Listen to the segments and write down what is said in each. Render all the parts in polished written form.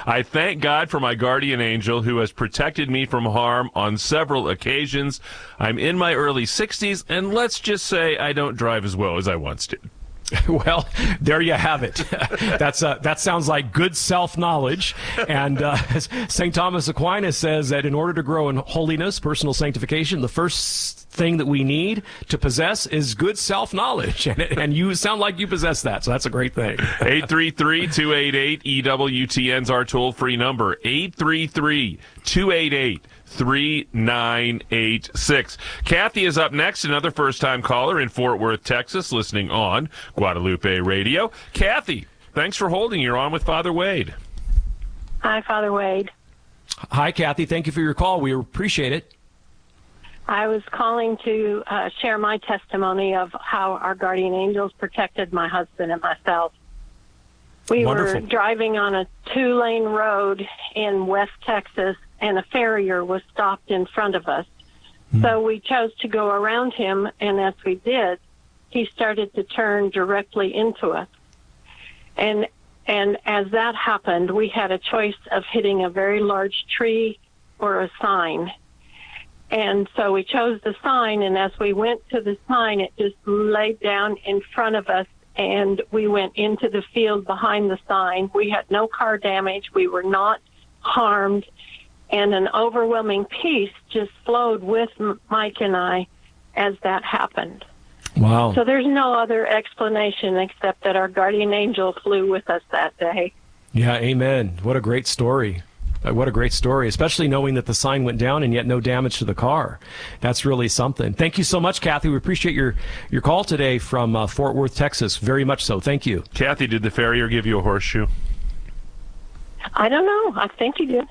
I thank God for my guardian angel who has protected me from harm on several occasions. I'm in my early 60s, and let's just say I don't drive as well as I once did. Well, there you have it. That sounds like good self-knowledge. And St. Thomas Aquinas says that in order to grow in holiness, personal sanctification, the first thing that we need to possess is good self-knowledge. And you sound like you possess that, so that's a great thing. 833-288-EWTN's our toll-free number. 833-288-3986. Kathy is up next, another first-time caller in Fort Worth, Texas, listening on Guadalupe Radio. Kathy, thanks for holding. You're on with Father Wade. Hi, Father Wade. Hi, Kathy. Thank you for your call. We appreciate it. I was calling to share my testimony of how our guardian angels protected my husband and myself. We Wonderful. were driving on a 2-lane road in West Texas, and a farrier was stopped in front of us. So we chose to go around him, and as we did, he started to turn directly into us. And as that happened, we had a choice of hitting a very large tree or a sign. And so we chose the sign, and as we went to the sign, it just laid down in front of us, and we went into the field behind the sign. We had no car damage. We were not harmed, and an overwhelming peace just flowed with Mike and I as that happened. Wow. So there's no other explanation except that our guardian angel flew with us that day. Yeah, amen. What a great story. What a great story, especially knowing that the sign went down and yet no damage to the car. That's really something. Thank you so much, Kathy. We appreciate your call today from Fort Worth, Texas. Very much so. Thank you. Kathy, did the farrier give you a horseshoe? I don't know. I think he did.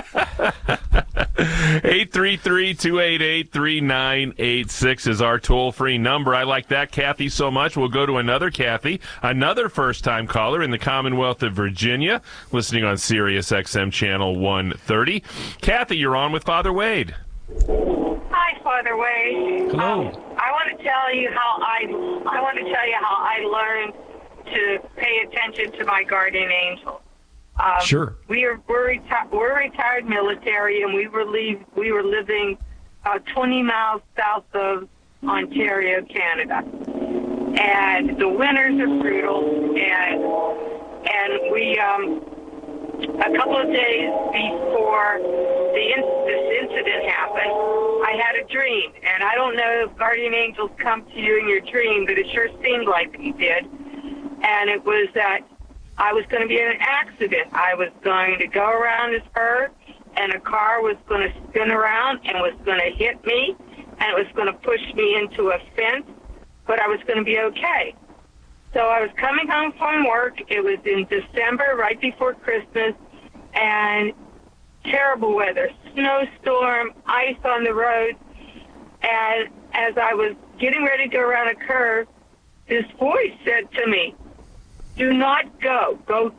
833-288-3986 is our toll-free number. I like that, Kathy, so much. We'll go to another Kathy, another first-time caller in the Commonwealth of Virginia, listening on Sirius XM Channel 130. Kathy, you're on with Father Wade. Hi, Father Wade. Hello. I want to tell you how I learned to pay attention to my guardian angel. Sure. We're retired military, and we were living 20 miles south of Ontario, Canada. And the winters are brutal, and we a couple of days before this incident happened, I had a dream, and I don't know if guardian angels come to you in your dream, but it sure seemed like he did. And it was that I was going to be in an accident. I was going to go around this curve, and a car was going to spin around and was going to hit me, and it was going to push me into a fence, but I was going to be okay. So I was coming home from work. It was in December, right before Christmas, and terrible weather, snowstorm, ice on the road. And as I was getting ready to go around a curve, this voice said to me, "Do not go. Go.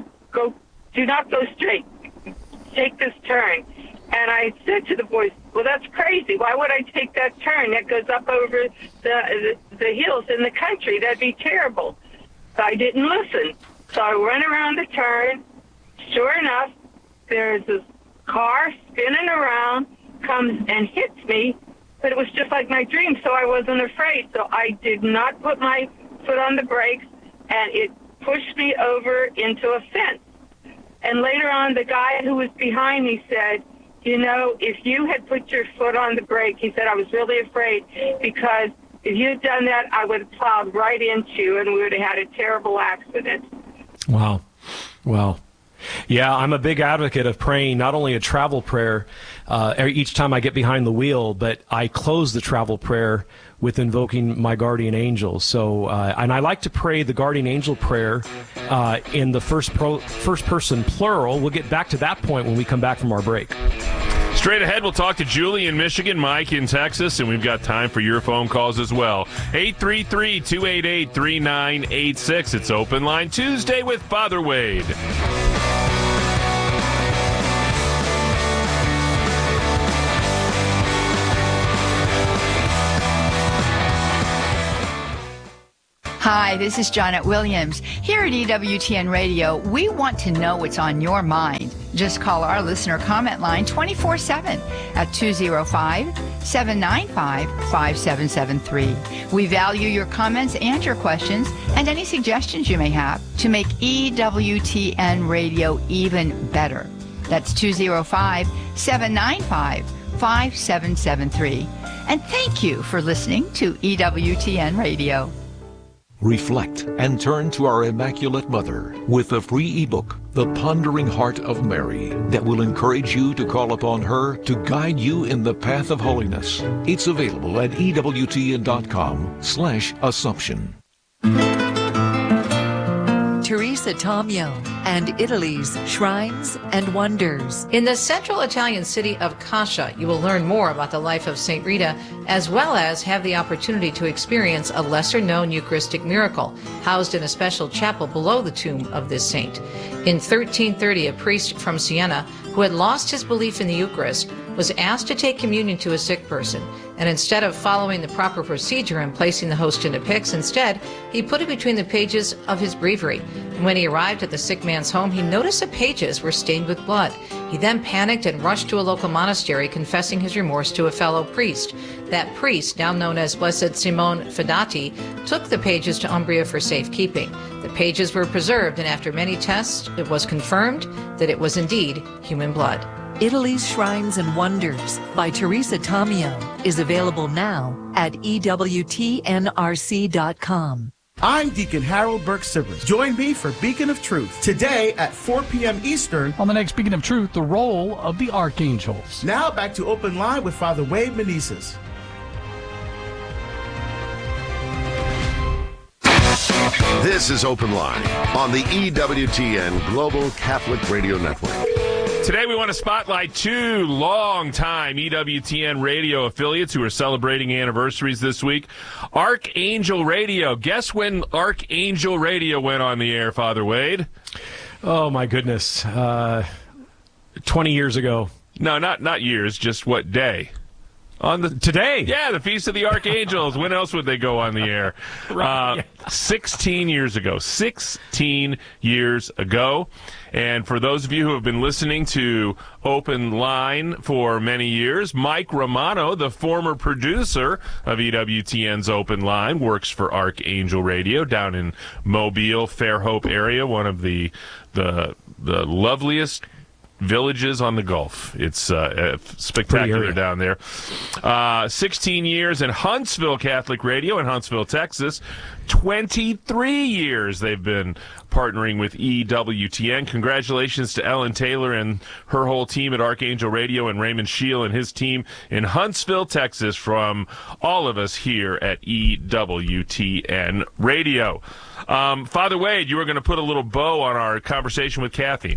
Do not go straight. Take this turn." And I said to the voice, "Well, that's crazy. Why would I take that turn? That goes up over the hills in the country. That'd be terrible." So I didn't listen. So I went around the turn. Sure enough, there's this car spinning around, comes and hits me, but it was just like my dream, so I wasn't afraid. So I did not put my foot on the brakes, and it pushed me over into a fence. And later on, the guy who was behind me said, "You know, if you had put your foot on the brake," he said, "I was really afraid, because if you had done that, I would have plowed right into you, and we would have had a terrible accident." Wow. Yeah, I'm a big advocate of praying not only a travel prayer each time I get behind the wheel, but I close the travel prayer with invoking my guardian angel. So, and I like to pray the guardian angel prayer in the first person plural. We'll get back to that point when we come back from our break. Straight ahead, we'll talk to Julie in Michigan, Mike in Texas, and we've got time for your phone calls as well. 833-288-3986. It's Open Line Tuesday with Father Wade. Hi, this is Janet Williams. Here at EWTN Radio, we want to know what's on your mind. Just call our listener comment line 24/7 at 205-795-5773. We value your comments and your questions and any suggestions you may have to make EWTN Radio even better. That's 205-795-5773. And thank you for listening to EWTN Radio. Reflect and turn to our Immaculate Mother with the free ebook, The Pondering Heart of Mary, that will encourage you to call upon her to guide you in the path of holiness. It's available at EWTN.com/Assumption. Teresa Tomeo and Italy's Shrines and Wonders. In the central Italian city of Cascia, you will learn more about the life of St. Rita, as well as have the opportunity to experience a lesser-known Eucharistic miracle housed in a special chapel below the tomb of this saint. In 1330, a priest from Siena who had lost his belief in the Eucharist was asked to take communion to a sick person, and instead of following the proper procedure and placing the host in a pyx, instead, he put it between the pages of his breviary. And when he arrived at the sick man's home, he noticed the pages were stained with blood. He then panicked and rushed to a local monastery, confessing his remorse to a fellow priest. That priest, now known as Blessed Simone Fedati, took the pages to Umbria for safekeeping. The pages were preserved, and after many tests, it was confirmed that it was indeed human blood. Italy's Shrines and Wonders by Teresa Tomeo is available now at EWTNRC.com. I'm Deacon Harold Burke-Sivers. Join me for Beacon of Truth today at 4 p.m. Eastern. On the next Beacon of Truth, the role of the archangels. Now back to Open Line with Father Wade Menezes. This is Open Line on the EWTN Global Catholic Radio Network. Today we want to spotlight two long-time EWTN radio affiliates who are celebrating anniversaries this week. Archangel Radio. Guess when Archangel Radio went on the air, Father Wade? Oh, my goodness. 20 years ago. No, not years, just what day? Today. Yeah, the Feast of the Archangels. When else would they go on the air? 16 years ago. 16 years ago. And for those of you who have been listening to Open Line for many years, Mike Romano, the former producer of EWTN's Open Line, works for Archangel Radio down in Mobile, Fairhope area, one of the loveliest villages on the Gulf. It's spectacular down there. 16 years in Huntsville Catholic Radio in Huntsville, Texas. 23 years they've been partnering with EWTN. Congratulations to Ellen Taylor and her whole team at Archangel Radio, and Raymond Scheel and his team in Huntsville, Texas, from all of us here at EWTN Radio. Father Wade, you were going to put a little bow on our conversation with Kathy.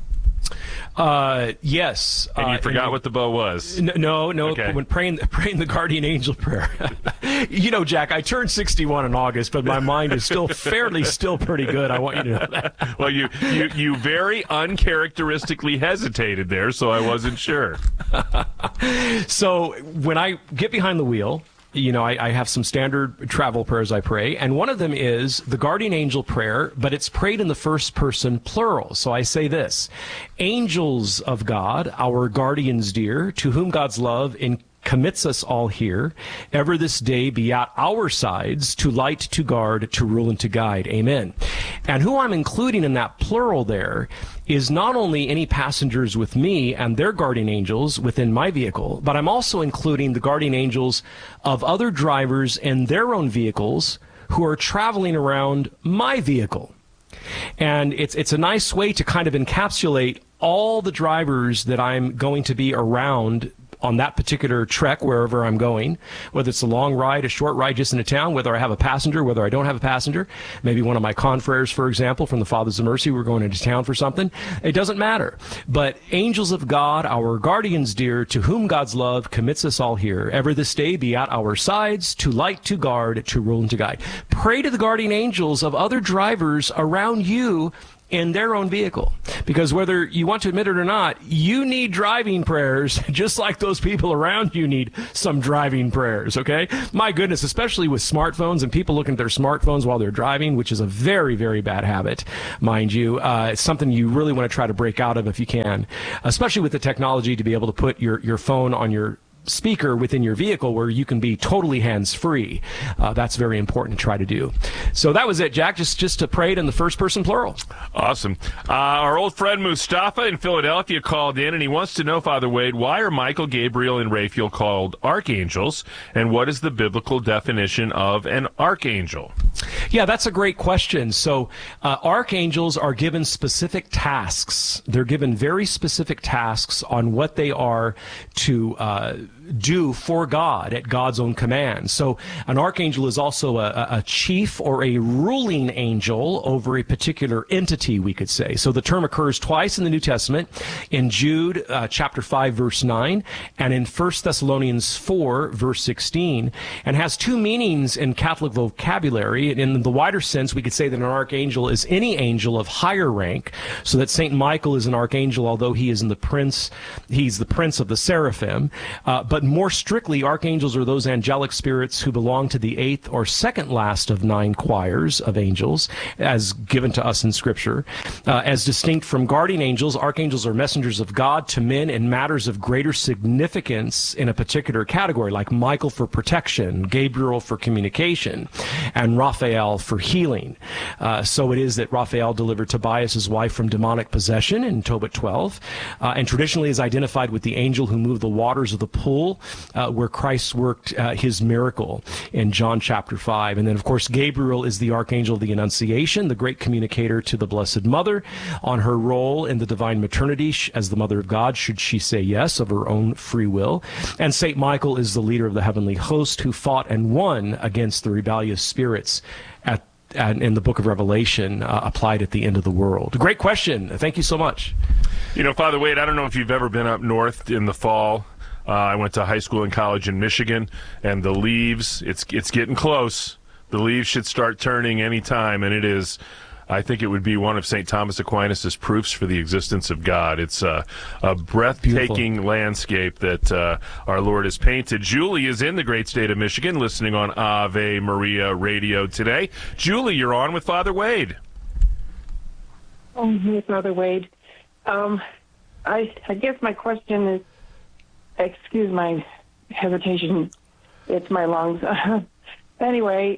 Yes. And you forgot what the bow was. No. Okay. When praying the guardian angel prayer. You know, Jack, I turned 61 in August, but my mind is still pretty good. I want you to know that. Well, you very uncharacteristically hesitated there, so I wasn't sure. So when I get behind the wheel, you know, I have some standard travel prayers I pray, and one of them is the guardian angel prayer, but it's prayed in the first person plural. So I say this: angels of God, our guardians dear, to whom God's love commits us all here, ever this day be at our sides, to light, to guard, to rule, and to guide. Amen. And who I'm including in that plural there is not only any passengers with me and their guardian angels within my vehicle, but I'm also including the guardian angels of other drivers in their own vehicles who are traveling around my vehicle. And it's a nice way to kind of encapsulate all the drivers that I'm going to be around on that particular trek, wherever I'm going, whether it's a long ride, a short ride just into town, whether I have a passenger, whether I don't have a passenger, maybe one of my confreres, for example, from the Fathers of Mercy, we're going into town for something. It doesn't matter. But angels of God, our guardians dear, to whom God's love commits us all here, ever this day be at our sides, to light, to guard, to rule, and to guide. Pray to the guardian angels of other drivers around you in their own vehicle. Because whether you want to admit it or not, you need driving prayers, just like those people around you need some driving prayers, okay? My goodness, especially with smartphones and people looking at their smartphones while they're driving, which is a very, very bad habit, mind you. It's something you really want to try to break out of if you can, especially with the technology to be able to put your phone on your speaker within your vehicle where you can be totally hands-free. That's very important to try to do. So that was it, Jack, just to pray it in the first person plural. Awesome. Our old friend Mustafa in Philadelphia called in, and he wants to know, Father Wade, why are Michael, Gabriel, and Raphael called archangels, and what is the biblical definition of an archangel? Yeah, that's a great question. So archangels are given specific tasks. They're given very specific tasks on what they are to do for God at God's own command. So an archangel is also a chief or a ruling angel over a particular entity, we could say. So the term occurs twice in the New Testament, in Jude chapter 5, verse 9, and in 1 Thessalonians 4, verse 16, and has two meanings in Catholic vocabulary. In the wider sense, we could say that an archangel is any angel of higher rank, so that St. Michael is an archangel, although he's the prince of the seraphim. But more strictly, archangels are those angelic spirits who belong to the eighth or second last of 9 choirs of angels, as given to us in Scripture. As distinct from guardian angels, archangels are messengers of God to men in matters of greater significance in a particular category, like Michael for protection, Gabriel for communication, and Raphael for healing. So it is that Raphael delivered Tobias' wife from demonic possession in Tobit 12, and traditionally is identified with the angel who moved the waters of the pool where Christ worked his miracle in John chapter 5. And then, of course, Gabriel is the archangel of the Annunciation, the great communicator to the Blessed Mother on her role in the divine maternity as the Mother of God, should she say yes of her own free will. And St. Michael is the leader of the heavenly host who fought and won against the rebellious spirits in the book of Revelation, applied at the end of the world. Great question. Thank you so much. You know, Father Wade, I don't know if you've ever been up north in the fall. I went to high school and college in Michigan, and the leaves, it's getting close. The leaves should start turning any time, and it is. I think it would be one of St. Thomas Aquinas' proofs for the existence of God. It's a breathtaking Beautiful. Landscape that our Lord has painted. Julie is in the great state of Michigan, listening on Ave Maria Radio today. Julie, you're on with Father Wade. Oh, hey, Father Wade. I guess my question is, excuse my hesitation, it's my lungs. Anyway,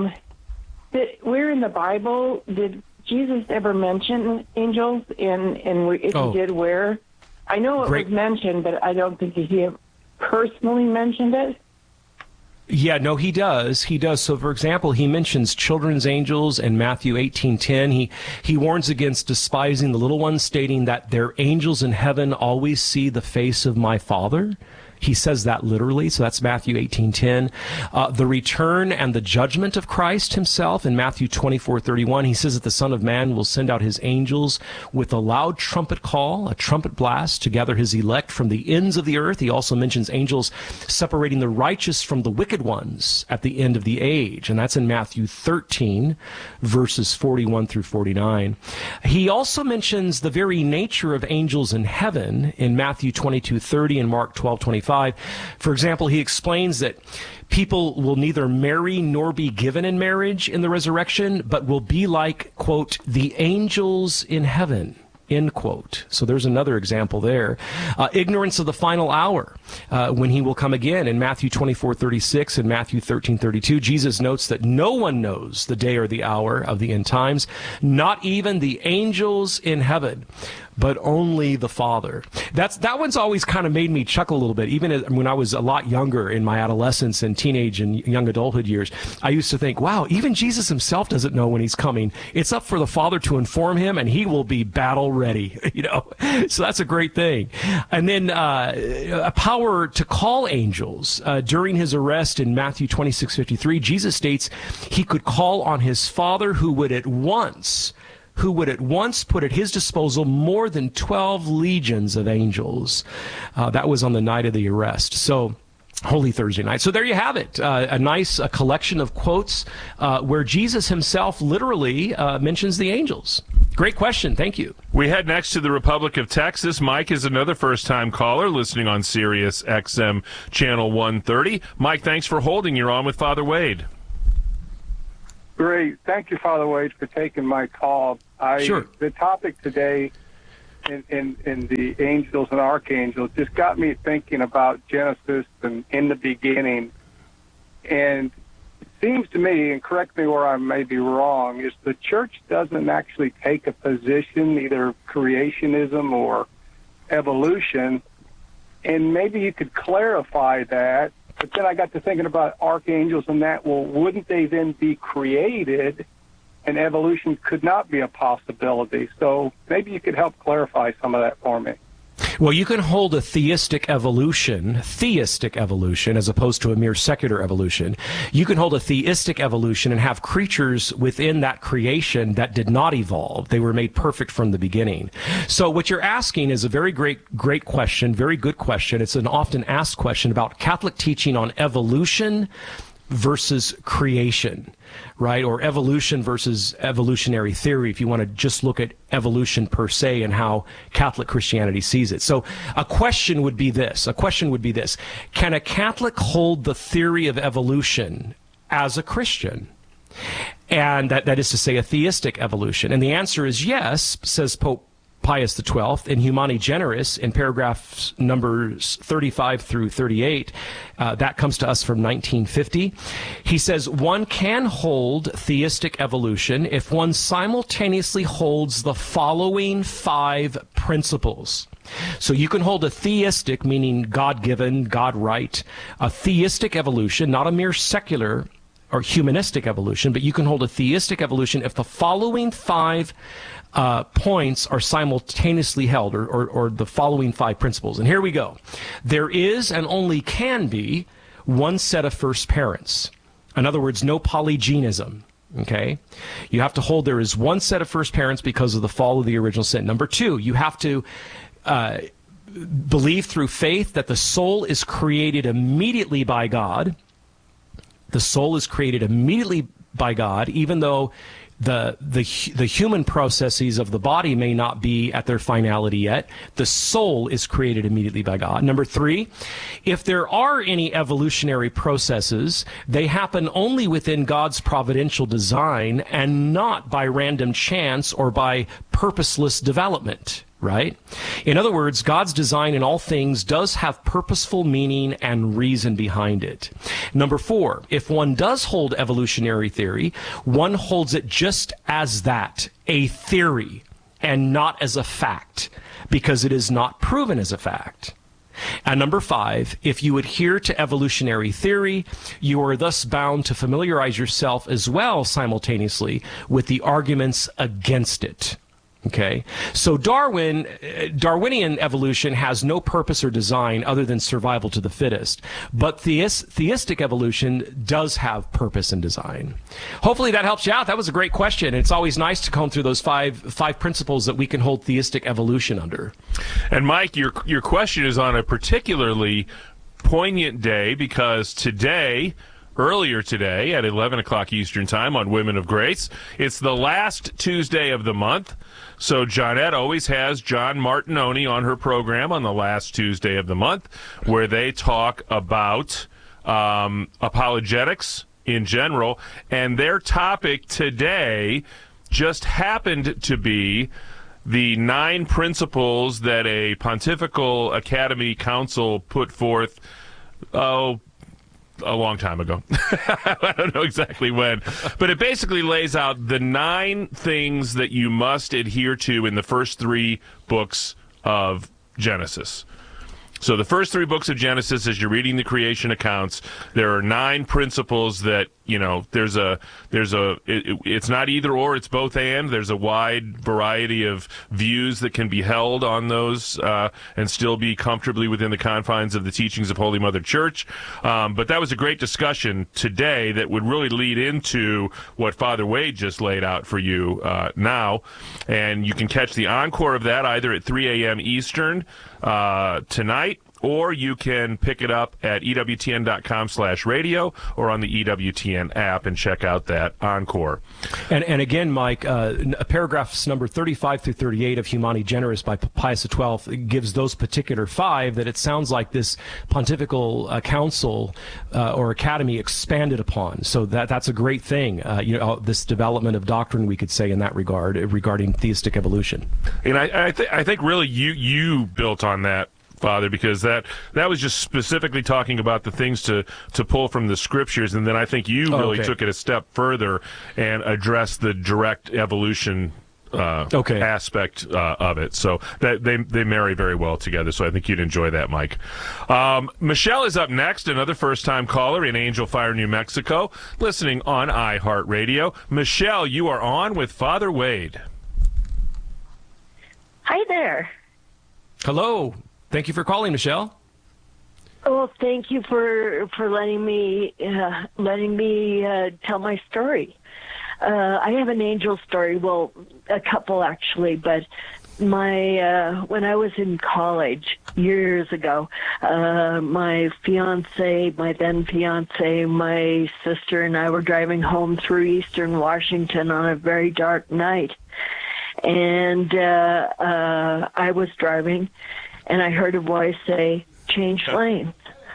where in the Bible did Jesus ever mention angels? And if he did, where? I know it was mentioned, but I don't think he personally mentioned it. Yeah, no, he does. He does. So, for example, he mentions children's angels in Matthew 18:10. He warns against despising the little ones, stating that their angels in heaven always see the face of my Father. He says that literally, so that's Matthew 18:10. The return and the judgment of Christ himself in Matthew 24:31. He says that the Son of Man will send out his angels with a loud trumpet call, a trumpet blast, to gather his elect from the ends of the earth. He also mentions angels separating the righteous from the wicked ones at the end of the age, and that's in Matthew 13, verses 41 through 49. He also mentions the very nature of angels in heaven in Matthew 22:30 and Mark 12:25. For example, he explains that people will neither marry nor be given in marriage in the resurrection, but will be like, quote, the angels in heaven, end quote. So there's another example there. Ignorance of the final hour, when he will come again in Matthew 24:36 and Matthew 13:32. Jesus notes that no one knows the day or the hour of the end times, not even the angels in heaven, but only the Father. That one's always kind of made me chuckle a little bit. Even when I was a lot younger in my adolescence and teenage and young adulthood years, I used to think, wow, even Jesus himself doesn't know when he's coming. It's up for the Father to inform him, and he will be battle ready, you know. So that's a great thing. And then a power to call angels. During his arrest in Matthew 26:53, Jesus states he could call on his Father who would at once put at his disposal more than 12 legions of angels. That was on the night of the arrest. So, Holy Thursday night. So there you have it. A nice collection of quotes where Jesus himself literally mentions the angels. Great question. Thank you. We head next to the Republic of Texas. Mike is another first-time caller listening on Sirius XM Channel 130. Mike, thanks for holding. You're on with Father Wade. Great. Thank you, Father Wade, for taking my call. Sure. The topic today in the angels and archangels just got me thinking about Genesis and in the beginning. And it seems to me, and correct me where I may be wrong, is the church doesn't actually take a position, either creationism or evolution. And maybe you could clarify that. But then I got to thinking about archangels and that, well, wouldn't they then be created and evolution could not be a possibility? So maybe you could help clarify some of that for me. Well, you can hold a theistic evolution, as opposed to a mere secular evolution. You can hold a theistic evolution and have creatures within that creation that did not evolve. They were made perfect from the beginning. So what you're asking is a very great question, very good question. It's an often asked question about Catholic teaching on evolution versus creation, right? Or evolution versus evolutionary theory, if you want to just look at evolution per se and how Catholic Christianity sees it. So a question would be this. Can a Catholic hold the theory of evolution as a Christian? And that is to say, a theistic evolution. And the answer is yes, says Pope Pius XII in Humani Generis in paragraphs numbers 35 through 38. That comes to us from 1950. He says, one can hold theistic evolution if one simultaneously holds the following 5 principles. So you can hold a theistic, meaning God-given, God-right, a theistic evolution, not a mere secular or humanistic evolution, but you can hold a theistic evolution if the following 5 points are simultaneously held, or the following 5 principles. And here we go. There is and only can be one set of first parents. In other words, no polygenism. Okay? You have to hold there is one set of first parents because of the fall of the original sin. Number 2, you have to believe through faith that the soul is created immediately by God. The soul is created immediately by God, even though the human processes of the body may not be at their finality yet. The soul is created immediately by God. Number 3, if there are any evolutionary processes, they happen only within God's providential design and not by random chance or by purposeless development. Right? In other words, God's design in all things does have purposeful meaning and reason behind it. Number 4, if one does hold evolutionary theory, one holds it just as that, a theory, and not as a fact, because it is not proven as a fact. And number 5, if you adhere to evolutionary theory, you are thus bound to familiarize yourself as well simultaneously with the arguments against it. Okay, so Darwinian evolution has no purpose or design other than survival to the fittest. But theistic evolution does have purpose and design. Hopefully that helps you out. That was a great question. It's always nice to comb through those five principles that we can hold theistic evolution under. And Mike, your question is on a particularly poignant day because earlier today at 11 o'clock Eastern Time on Women of Grace, it's the last Tuesday of the month. So Johnette always has John Martinoni on her program on the last Tuesday of the month, where they talk about apologetics in general. And their topic today just happened to be the 9 principles that a Pontifical Academy Council put forth, a long time ago. I don't know exactly when. But it basically lays out the 9 things that you must adhere to in the first 3 books of Genesis. So the first 3 books of Genesis, as you're reading the creation accounts, there are 9 principles that, it's not either or, it's both and. There's a wide variety of views that can be held on those and still be comfortably within the confines of the teachings of Holy Mother Church. But that was a great discussion today that would really lead into what Father Wade just laid out for you now. And you can catch the encore of that either at 3 a.m. Eastern tonight or you can pick it up at EWTN.com/radio or on the EWTN app and check out that encore. And again, Mike, paragraphs number 35 through 38 of Humani Generis by Pius XII gives those particular 5 that it sounds like this pontifical council or academy expanded upon. So that's a great thing, this development of doctrine, we could say, in that regard, regarding theistic evolution. And I think really you built on that, Father, because that was just specifically talking about the things to pull from the scriptures, and then I think you really took it a step further and addressed the direct evolution aspect of it. So that they marry very well together, so I think you'd enjoy that, Mike. Michelle is up next, another first-time caller in Angel Fire, New Mexico, listening on iHeartRadio. Michelle, you are on with Father Wade. Hi there. Hello. Thank you for calling, Michelle. Well, thank you for letting me tell my story. I have an angel story. Well, a couple actually, but when I was in college years ago, my then fiance, my sister, and I were driving home through Eastern Washington on a very dark night, and I was driving. And I heard a voice say, "Change lanes."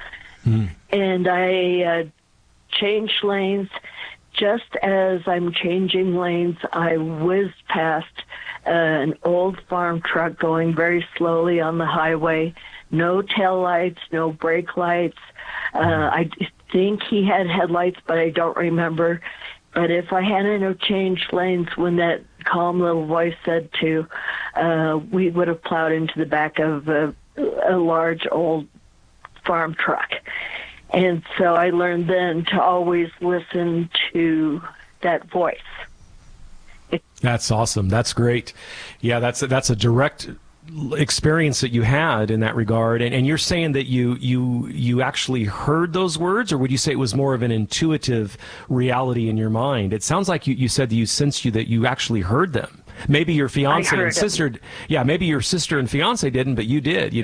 And I changed lanes. Just as I'm changing lanes, I whizzed past an old farm truck going very slowly on the highway. No tail lights, no brake lights. I think he had headlights, but I don't remember. But if I hadn't have changed lanes when that calm little voice said to, we would have plowed into the back of a large old farm truck. And so I learned then to always listen to that voice. That's awesome. That's great. Yeah, that's a direct experience that you had in that regard, and you're saying that you actually heard those words, or would you say it was more of an intuitive reality in your mind? It sounds like you said that you sensed that you actually heard them. Maybe your fiance and sister, maybe your sister and fiance didn't, but you did.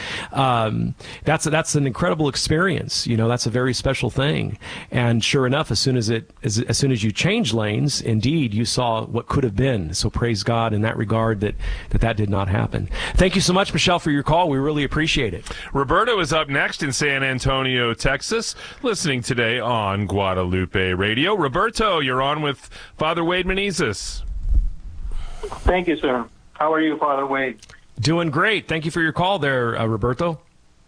That's an incredible experience. That's a very special thing. And sure enough, as soon as you changed lanes, indeed, you saw what could have been. So praise God in that regard that did not happen. Thank you so much, Michelle, for your call. We really appreciate it. Roberto is up next in San Antonio, Texas, listening today on Guadalupe Radio. Roberto, you're on with Father Wade Menezes. Thank you, sir. How are you, Father Wade? Doing great. Thank you for your call there, Roberto.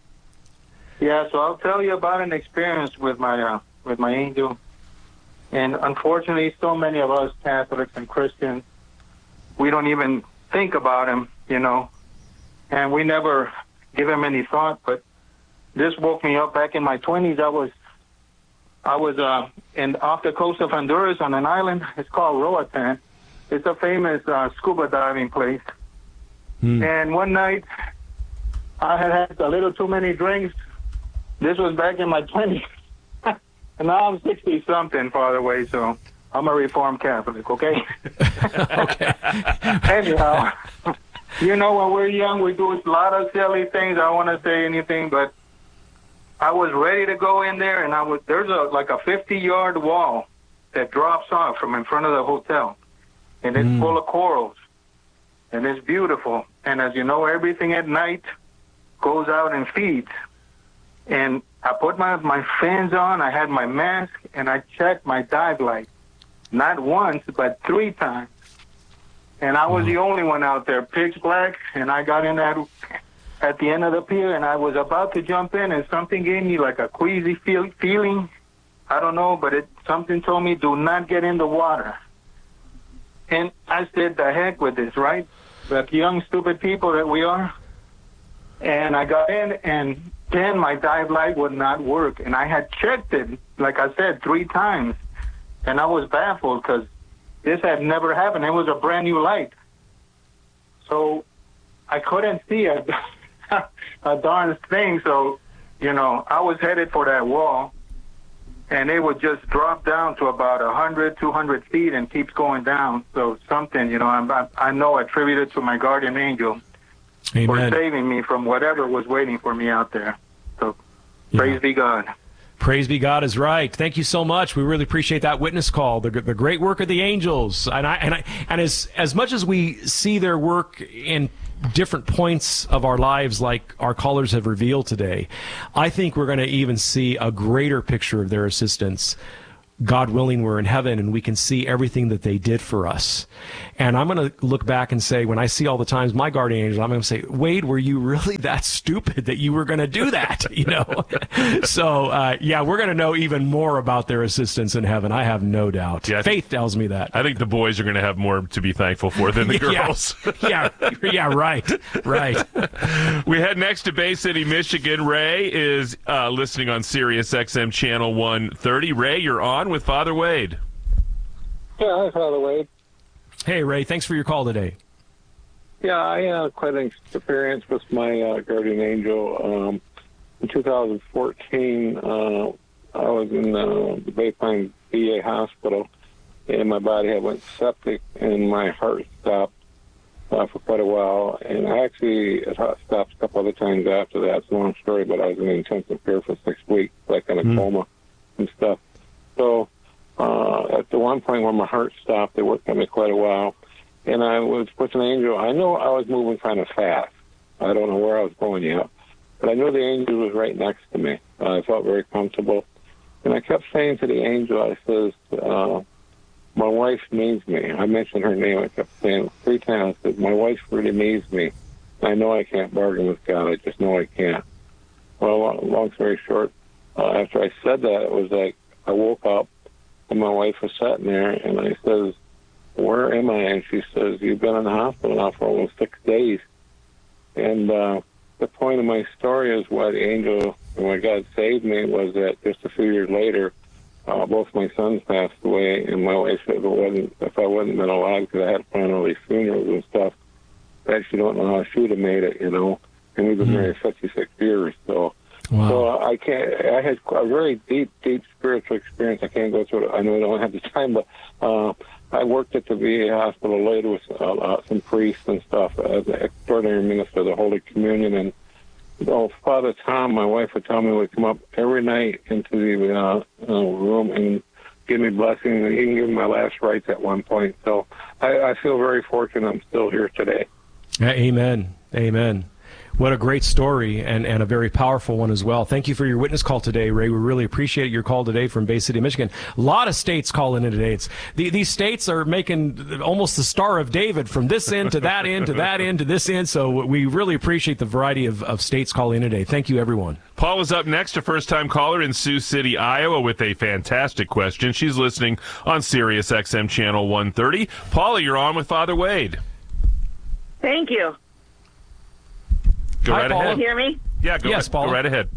Yeah, so I'll tell you about an experience with my angel. And unfortunately, so many of us Catholics and Christians, we don't even think about him, and we never give him any thought. But this woke me up back in my 20s. I was off the coast of Honduras on an island. It's called Roatan. It's a famous scuba diving place. And one night, I had a little too many drinks. This was back in my 20s. And now I'm 60-something, Father Wade, so I'm a Reformed Catholic, okay? Okay. Anyhow, when we're young, we do a lot of silly things. I don't want to say anything, but I was ready to go in there, and there's a 50-yard wall that drops off from in front of the hotel. And it's full of corals, and it's beautiful. And as you know, everything at night goes out and feeds. And I put my fins on, I had my mask, and I checked my dive light. Not once, but 3 times. And I was the only one out there, pitch black, and I got in at the end of the pier, and I was about to jump in, and something gave me like a queasy feeling. I don't know, but something told me, do not get in the water. And I said, the heck with this, right? Like young, stupid people that we are. And I got in, and then my dive light would not work. And I had checked it, like I said, 3 times. And I was baffled because this had never happened. It was a brand new light. So I couldn't see a darn thing. So, I was headed for that wall. And it would just drop down to about 100, 200 feet and keeps going down. So something, I know attributed to my guardian angel. for saving me from whatever was waiting for me out there. So praise be God. Praise be God is right. Thank you so much. We really appreciate that witness call, the great work of the angels. And as much as we see their work in different points of our lives, like our callers have revealed today, I think we're going to even see a greater picture of their assistance. God willing, we're in heaven and we can see everything that they did for us. And I'm going to look back and say, when I see all the times my guardian angel, I'm going to say, Wade, were you really that stupid that you were going to do that? You know? So, we're going to know even more about their assistance in heaven. I have no doubt. Yeah, Faith tells me that. I think the boys are going to have more to be thankful for than the girls. Right. We head next to Bay City, Michigan. Ray is listening on Sirius XM Channel 130. Ray, you're on with Father Wade. Yeah, hi, Father Wade. Hey, Ray, thanks for your call today. Yeah, I had quite an experience with my guardian angel. In 2014, I was in the Baypine VA hospital, and my body had went septic, and my heart stopped for quite a while. And I actually stopped a couple other times after that. It's a long story, but I was in intensive care for 6 weeks, like in a coma and stuff. So at the one point where my heart stopped, they worked on me quite a while. And I was with an angel. I know I was moving kind of fast. I don't know where I was going yet. But I knew the angel was right next to me. I felt very comfortable. And I kept saying to the angel, I says, my wife needs me. I mentioned her name. I kept saying 3 times. I said, my wife really needs me. I know I can't bargain with God. I just know I can't. Well, long story short, after I said that, it was like I woke up and my wife was sitting there, and I says, where am I? And she says, you've been in the hospital now for almost 6 days. And the point of my story is why the angel, when God saved me, was that just a few years later, both my sons passed away, and my wife said if I wasn't been alive, because I had to plan all these funerals and stuff, I actually don't know how she would have made it, you know. And we've been married 56 years, so. Wow. So I had a very deep spiritual experience. I can't go through it. I know I don't have the time, but I worked at the VA hospital later with some priests and stuff as an extraordinary minister of the Holy Communion. And Father Tom, my wife, would tell me, would come up every night into the room and give me blessings, and even give me my last rites at one point. So I feel very fortunate I'm still here today. Amen. Amen. What a great story, and a very powerful one as well. Thank you for your witness call today, Ray. We really appreciate your call today from Bay City, Michigan. A lot of states calling in today. These states are making almost the Star of David, from this end to that end to that end to this end. So we really appreciate the variety of states calling in today. Thank you, everyone. Paul is up next, a first-time caller in Sioux City, Iowa, with a fantastic question. She's listening on Sirius XM Channel 130. Paula, you're on with Father Wade. Thank you. Go right ahead. Can you hear me? Yeah, go right ahead.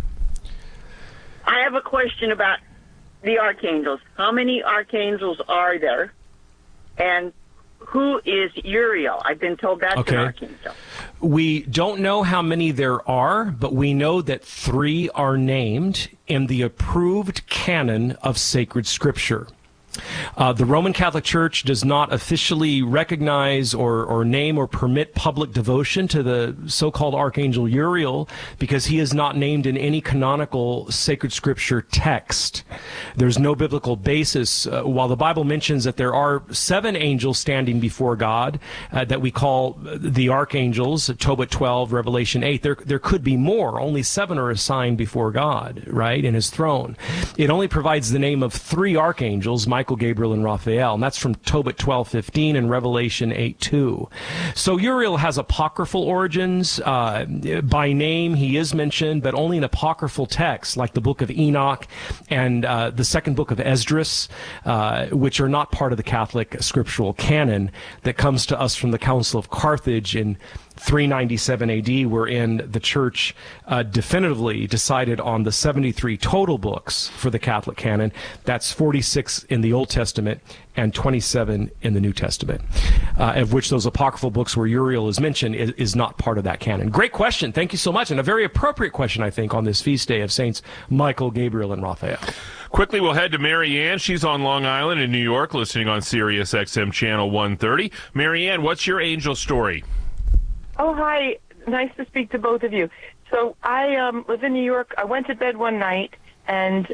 I have a question about the archangels. How many archangels are there? And who is Uriel? I've been told that's an archangel. We don't know how many there are, but we know that 3 are named in the approved canon of sacred scripture. The Roman Catholic Church does not officially recognize or name or permit public devotion to the so-called Archangel Uriel because he is not named in any canonical sacred scripture text. There's no biblical basis. While the Bible mentions that there are 7 angels standing before God that we call the archangels, Tobit 12, Revelation 8, there could be more. Only 7 are assigned before God, right, in his throne. It only provides the name of 3 archangels, Michael, Gabriel, and Raphael, and that's from Tobit 12:15 and Revelation 8:2. So Uriel has apocryphal origins. By name, he is mentioned, but only in apocryphal texts like the book of Enoch and the second book of Esdras, which are not part of the Catholic scriptural canon that comes to us from the Council of Carthage in 397 AD, wherein the Church definitively decided on the 73 total books for the Catholic canon. That's 46 in the Old Testament and 27 in the New Testament, of which those apocryphal books where Uriel is mentioned is not part of that canon. Great question. Thank you so much, and a very appropriate question, I think, on this feast day of Saints Michael, Gabriel, and Raphael. Quickly, we'll head to Mary Ann. She's on Long Island in New York, listening on Sirius XM Channel 130. Mary Ann, what's your angel story? Oh, hi. Nice to speak to both of you. So I live in New York. I went to bed one night, and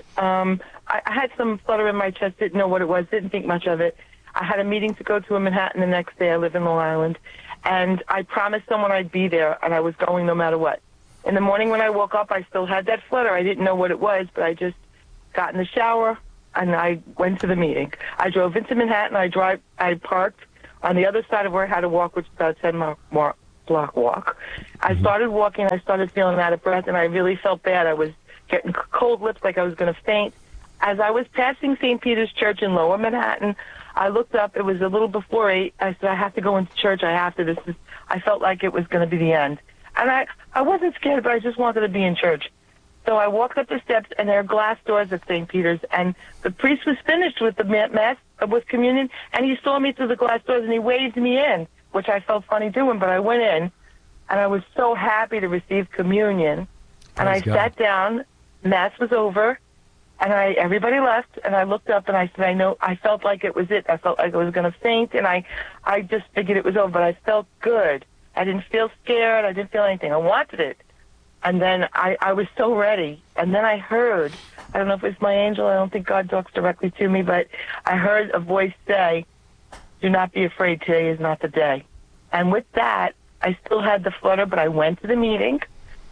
I had some flutter in my chest. Didn't know what it was. Didn't think much of it. I had a meeting to go to in Manhattan the next day. I live in Long Island. And I promised someone I'd be there, and I was going no matter what. In the morning when I woke up, I still had that flutter. I didn't know what it was, but I just got in the shower, and I went to the meeting. I drove into Manhattan. I parked on the other side of where I had to walk, which is about a 10-block walk. I started walking. I started feeling out of breath, and I really felt bad. I was getting cold lips like I was going to faint. As I was passing St. Peter's Church in Lower Manhattan, I looked up. It was a little before 8. I said, I have to go into church. I have to. I felt like it was going to be the end. And I wasn't scared, but I just wanted to be in church. So I walked up the steps, and there are glass doors at St. Peter's, and the priest was finished with the Mass, with communion, and he saw me through the glass doors, and he waved me in, which I felt funny doing, but I went in, and I was so happy to receive communion. And I sat down. Mass was over. And everybody left, and I looked up, and I said, I felt like it was it. I felt like I was going to faint, and I just figured it was over, but I felt good. I didn't feel scared. I didn't feel anything. I wanted it. And then I was so ready. And then I heard, I don't know if it was my angel. I don't think God talks directly to me, but I heard a voice say, do not be afraid. Today is not the day. And with that, I still had the flutter, but I went to the meeting.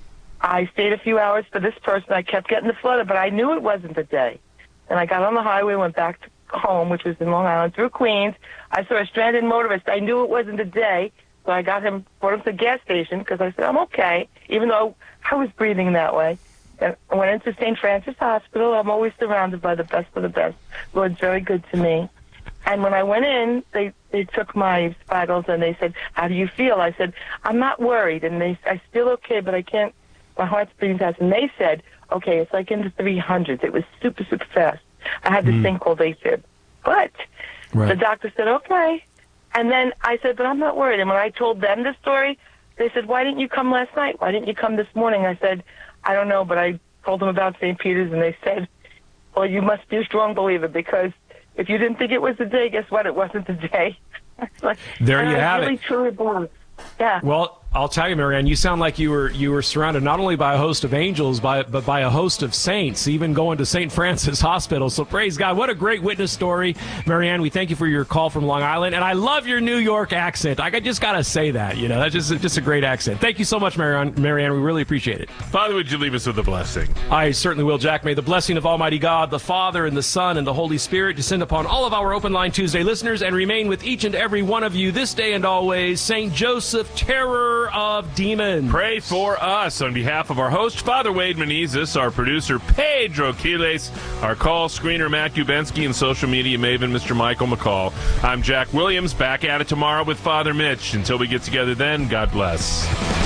I stayed a few hours for this person. I kept getting the flutter, but I knew it wasn't the day. And I got on the highway, went back to home, which was in Long Island, through Queens. I saw a stranded motorist. I knew it wasn't the day, so I brought him to the gas station because I said, I'm okay, even though I was breathing that way. And I went into St. Francis Hospital. I'm always surrounded by the best of the best. Lord's very good to me. And when I went in, they took my vitals, and they said, how do you feel? I said, I'm not worried. And I feel okay, but I can't. My heart's beating fast. And they said, okay, it's like in the 300s. It was super, super fast. I had this thing called AFib. But the doctor said, okay. And then I said, but I'm not worried. And when I told them the story, they said, why didn't you come last night? Why didn't you come this morning? I said, I don't know, but I told them about St. Peter's, and they said, well, you must be a strong believer, because if you didn't think it was the day, guess what? It wasn't the day. There you have really, it. Truly believe. Yeah. Well, I'll tell you, Marianne, you sound like you were surrounded not only by a host of angels, but by a host of saints, even going to St. Francis Hospital. So praise God. What a great witness story. Marianne, we thank you for your call from Long Island. And I love your New York accent. I just got to say that. That's just a great accent. Thank you so much, Marianne. We really appreciate it. Father, would you leave us with a blessing? I certainly will, Jack. May the blessing of Almighty God, the Father, and the Son, and the Holy Spirit descend upon all of our Open Line Tuesday listeners and remain with each and every one of you this day and always. St. Joseph, terror of demons. Pray for us on behalf of our host, Father Wade Menezes, our producer, Pedro Quiles, our call screener, Matt Gubensky, and social media maven, Mr. Michael McCall. I'm Jack Williams, back at it tomorrow with Father Mitch. Until we get together then, God bless.